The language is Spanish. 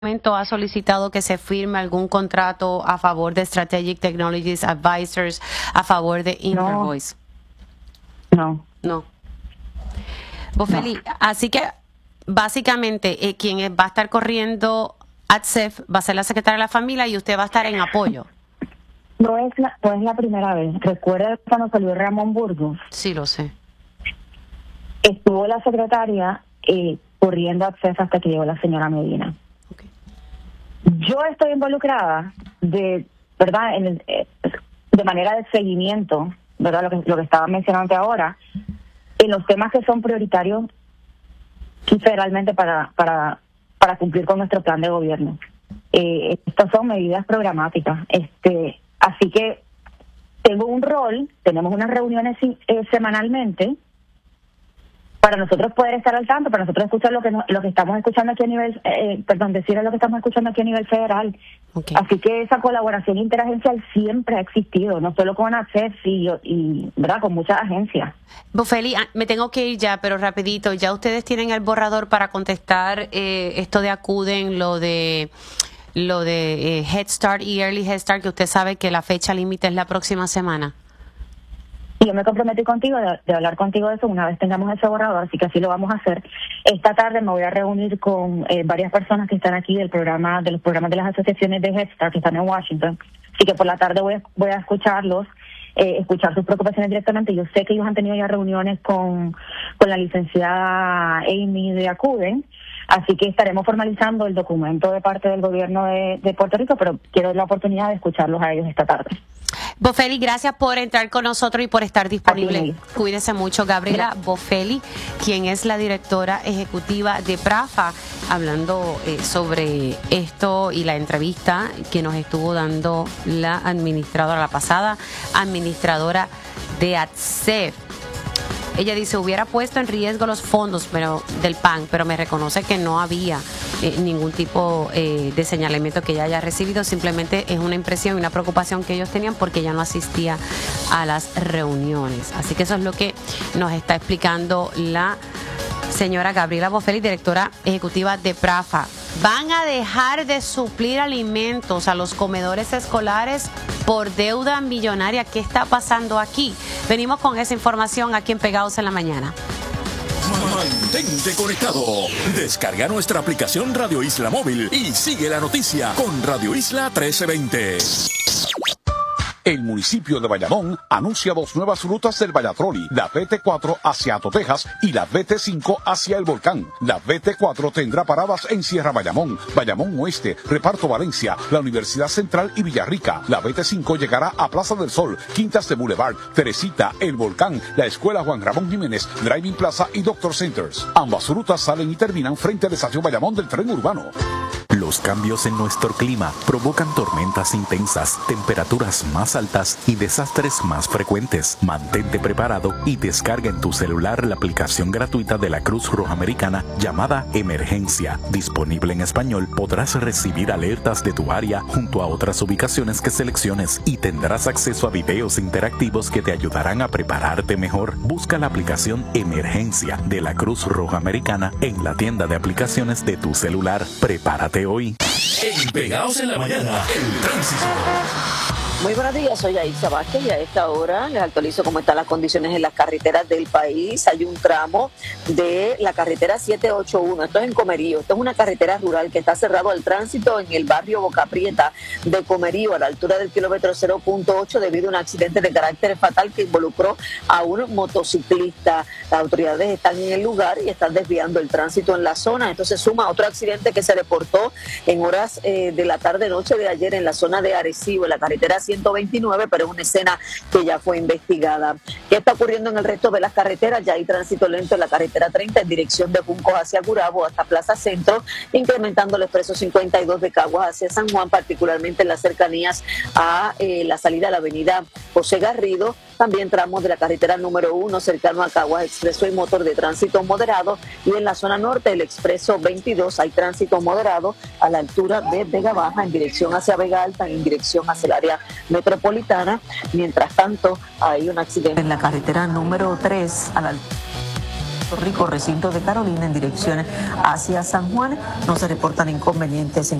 momento ha solicitado que se firme algún contrato a favor de Strategic Technologies Advisors, a favor de Intervoice? No. Bofeli, así que básicamente quien va a estar corriendo ATSEF va a ser la secretaria de la familia y usted va a estar en apoyo. No es la primera vez. ¿Recuerda cuando salió Ramón Burgos? Sí, lo sé. Estuvo la secretaria corriendo ATSEF hasta que llegó la señora Medina. Okay. Yo estoy involucrada de manera de seguimiento, ¿verdad? Lo que estaba mencionando ahora, en los temas que son prioritarios federalmente para cumplir con nuestro plan de gobierno. Estas son medidas programáticas. Así que tengo un rol, tenemos unas reuniones semanalmente para nosotros poder estar al tanto, para nosotros escuchar lo que estamos escuchando aquí a nivel, decirle lo que estamos escuchando aquí a nivel federal. Okay. Así que esa colaboración interagencial siempre ha existido, no solo con ATSEF y ¿verdad? Con muchas agencias. Bofeli, me tengo que ir ya, pero rapidito, ya ustedes tienen el borrador para contestar esto de acuden, lo de Head Start y Early Head Start, que usted sabe que la fecha límite es la próxima semana. Y yo me comprometí contigo de hablar contigo de eso una vez tengamos ese borrador, así que así lo vamos a hacer. Esta tarde me voy a reunir con varias personas que están aquí de los programas de las asociaciones de Head Start que están en Washington. Así que por la tarde voy a escucharlos, escuchar sus preocupaciones directamente. Yo sé que ellos han tenido ya reuniones con la licenciada Amy de Acuden, así que estaremos formalizando el documento de parte del gobierno de Puerto Rico, pero quiero la oportunidad de escucharlos a ellos esta tarde. Bofeli, gracias por entrar con nosotros y por estar disponible. Cuídese mucho. Gabriela Bofeli, quien es la directora ejecutiva de PRAFA, hablando sobre esto y la entrevista que nos estuvo dando la pasada administradora de ATSEF. Ella dice, hubiera puesto en riesgo los fondos del PAN, pero me reconoce que no había ningún tipo de señalamiento que ella haya recibido. Simplemente es una impresión y una preocupación que ellos tenían porque ella no asistía a las reuniones. Así que eso es lo que nos está explicando la señora Gabriela Bofeli, directora ejecutiva de PRAFA. Van a dejar de suplir alimentos a los comedores escolares por deuda millonaria. ¿Qué está pasando aquí? Venimos con esa información aquí en Pegados en la Mañana. Mantente conectado. Descarga nuestra aplicación Radio Isla Móvil y sigue la noticia con Radio Isla 1320. El municipio de Bayamón anuncia 2 nuevas rutas del Vallatroli, la VT4 hacia Ato, Texas y la VT5 hacia El Volcán. La VT4 tendrá paradas en Sierra Bayamón, Bayamón Oeste, Reparto Valencia, la Universidad Central y Villarrica. La VT5 llegará a Plaza del Sol, Quintas de Boulevard, Teresita, El Volcán, la Escuela Juan Ramón Jiménez, Driving Plaza y Doctor Centers. Ambas rutas salen y terminan frente al estación Bayamón del tren urbano. Los cambios en nuestro clima provocan tormentas intensas, temperaturas más altas y desastres más frecuentes. Mantente preparado y descarga en tu celular la aplicación gratuita de la Cruz Roja Americana llamada Emergencia. Disponible en español, podrás recibir alertas de tu área junto a otras ubicaciones que selecciones y tendrás acceso a videos interactivos que te ayudarán a prepararte mejor. Busca la aplicación Emergencia de la Cruz Roja Americana en la tienda de aplicaciones de tu celular. Prepárate hoy. En Pegados en la Mañana, el tránsito. Muy buenos días, soy Aisha Vázquez y a esta hora les actualizo cómo están las condiciones en las carreteras del país. Hay un tramo de la carretera 781, esto es en Comerío, esto es una carretera rural que está cerrado al tránsito en el barrio Boca Prieta de Comerío a la altura del kilómetro 0.8 debido a un accidente de carácter fatal que involucró a un motociclista. Las autoridades están en el lugar y están desviando el tránsito en la zona. Esto se suma a otro accidente que se reportó en horas de la tarde-noche de ayer en la zona de Arecibo, en la carretera 129, pero es una escena que ya fue investigada. ¿Qué está ocurriendo en el resto de las carreteras? Ya hay tránsito lento en la carretera 30 en dirección de Juncos hacia Gurabo hasta Plaza Centro, incrementando el expreso 52 de Caguas hacia San Juan, particularmente en las cercanías a la salida a la avenida José Garrido. También tramos de la carretera número 1 cercano a Caguas, expreso y motor de tránsito moderado. Y en la zona norte del expreso 22 hay tránsito moderado a la altura de Vega Baja en dirección hacia Vega Alta, en dirección hacia el área metropolitana. Mientras tanto, hay un accidente en la carretera número 3 a la Puerto Rico, recinto de Carolina en dirección hacia San Juan. No se reportan inconvenientes en